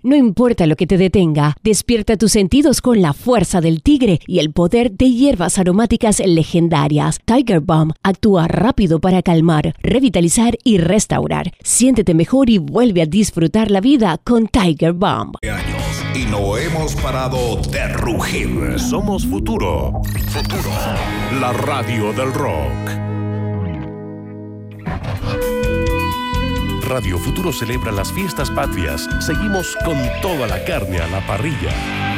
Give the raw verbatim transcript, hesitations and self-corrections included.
No importa lo que te detenga, despierta tus sentidos con la fuerza del tigre y el poder de hierbas aromáticas legendarias. Tiger Balm actúa rápido para calmar, revitalizar y restaurar. Siéntete mejor y vuelve a disfrutar la vida con Tiger Balm. Y no hemos parado de rugir. Somos Futuro. Futuro. La radio del rock. Radio Futuro celebra las fiestas patrias. Seguimos con toda la carne a la parrilla.